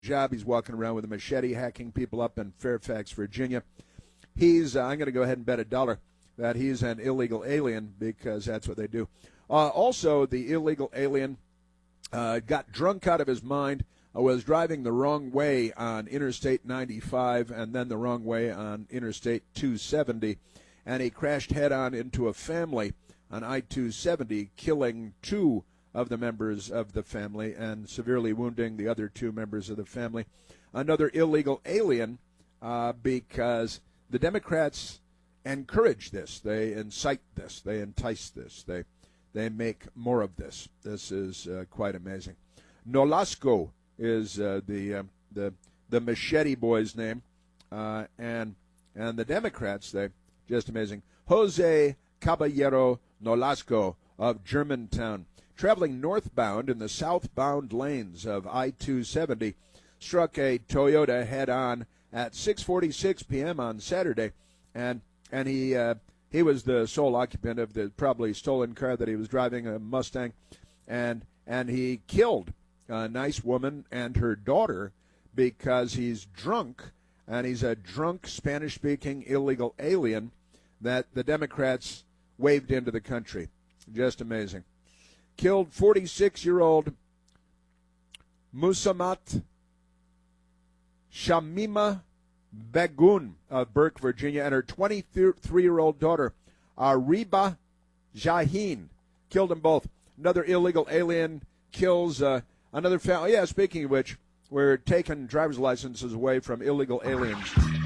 job. He's walking around with a machete, hacking people up in Fairfax, Virginia. He's, I'm going to go ahead and bet $1 that he's an illegal alien because that's what they do. Also, the illegal alien got drunk out of his mind, was driving the wrong way on Interstate 95 and then the wrong way on Interstate 270, and he crashed head-on into a family on I-270, killing 2 of the members of the family and severely wounding the other 2 members of the family. Another illegal alien because the Democrats encourage this. They incite this. They entice this. They make more of this. This is quite amazing. Nolasco is the machete boy's name, and the Democrats, they just amazing. Jose Caballero Nolasco of Germantown, traveling northbound in the southbound lanes of I-270, struck a Toyota head-on at 6:46 p.m. on Saturday, and he was the sole occupant of the probably stolen car that he was driving, a Mustang, and he killed a nice woman and her daughter because he's drunk, and he's a drunk Spanish-speaking illegal alien that the Democrats waved into the country. Just amazing. Killed 46-year-old Musamat Shamima Begun of Burke, Virginia, and her 23-year-old daughter, Ariba Jahin. Killed them both. Another illegal alien kills another family. Yeah, speaking of which, we're taking driver's licenses away from illegal aliens.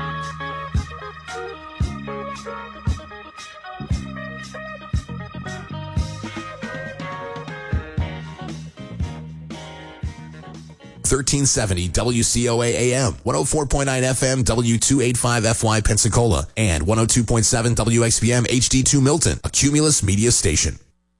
1370 WCOA AM, 104.9 FM W285FY Pensacola, and 102.7 WXBM HD2 Milton, a Cumulus media station.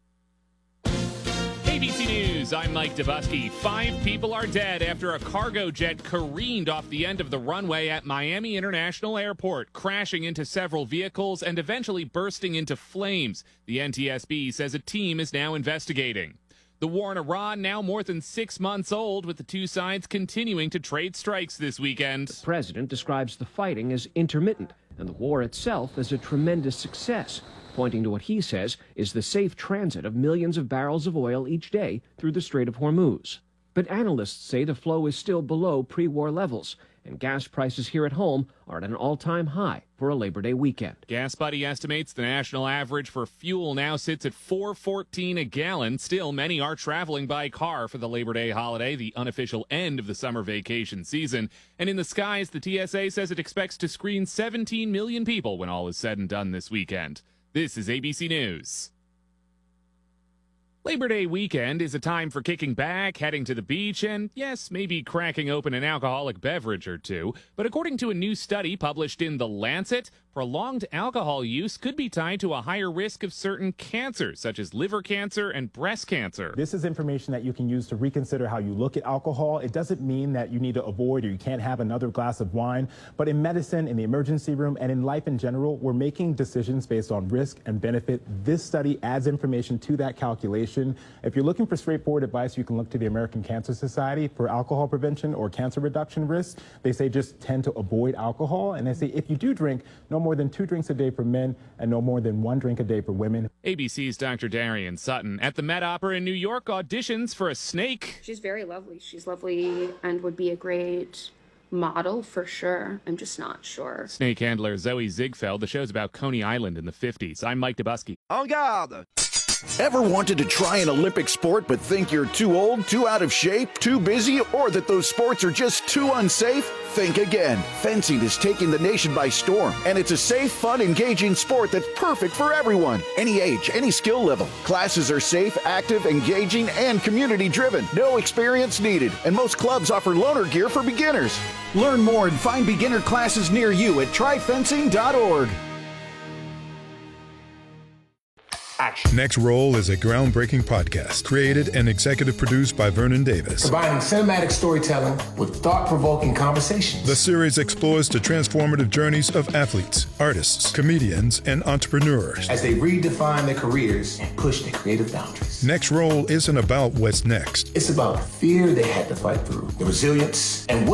ABC News, I'm Mike Dubusky. 5 people are dead after a cargo jet careened off the end of the runway at Miami International Airport, crashing into several vehicles and eventually bursting into flames. The NTSB says a team is now investigating. The war in Iran now more than 6 months old, with the two sides continuing to trade strikes this weekend. The president describes the fighting as intermittent and the war itself as a tremendous success, pointing to what he says is the safe transit of millions of barrels of oil each day through the Strait of Hormuz. But analysts say the flow is still below pre-war levels, and gas prices here at home are at an all-time high for a Labor Day weekend. Gas Buddy estimates the national average for fuel now sits at $4.14 a gallon. Still, many are traveling by car for the Labor Day holiday, the unofficial end of the summer vacation season. And in the skies, the TSA says it expects to screen 17 million people when all is said and done this weekend. This is ABC News. Labor Day weekend is a time for kicking back, heading to the beach, and yes, maybe cracking open an alcoholic beverage or two. But according to a new study published in The Lancet, prolonged alcohol use could be tied to a higher risk of certain cancers, such as liver cancer and breast cancer. This is information that you can use to reconsider how you look at alcohol. It doesn't mean that you need to avoid or you can't have another glass of wine. But in medicine, in the emergency room, and in life in general, we're making decisions based on risk and benefit. This study adds information to that calculation. If you're looking for straightforward advice, you can look to the American Cancer Society for alcohol prevention or cancer reduction risks. They say just tend to avoid alcohol. And they say if you do drink, no more than 2 drinks a day for men and no more than 1 drink a day for women. ABC's Dr. Darian Sutton. At the Met Opera in New York, auditions for a snake. She's very lovely. She's lovely and would be a great model for sure. I'm just not sure. Snake handler Zoe Ziegfeld. The show's about Coney Island in the 50s. I'm Mike Dubusky. En garde! Ever wanted to try an Olympic sport but think you're too old, too out of shape, too busy, or that those sports are just too unsafe? Think again. Fencing is taking the nation by storm, and it's a safe, fun, engaging sport that's perfect for everyone. Any age, any skill level. Classes are safe, active, engaging, and community-driven. No experience needed, and most clubs offer loaner gear for beginners. Learn more and find beginner classes near you at tryfencing.org. Action. Next Roll is a groundbreaking podcast created and executive produced by Vernon Davis. Combining cinematic storytelling with thought-provoking conversations. The series explores the transformative journeys of athletes, artists, comedians, and entrepreneurs as they redefine their careers and push their creative boundaries. Next Roll isn't about what's next. It's about fear they had to fight through, the resilience, and